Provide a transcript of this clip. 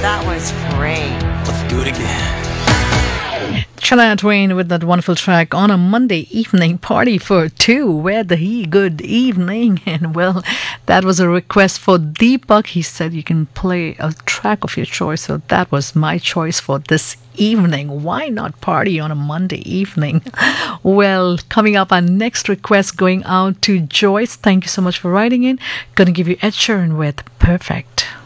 that was great. Let's do it again. Shania Twain with that wonderful track on a Monday evening party for two. Where the he? Good evening. And well, that was a request for Deepak. He said you can play a track of your choice. So that was my choice for this evening. Why not party on a Monday evening? Well, coming up, our next request going out to Joyce. Thank you so much for writing in. Gonna give you Ed Sheeran with Perfect.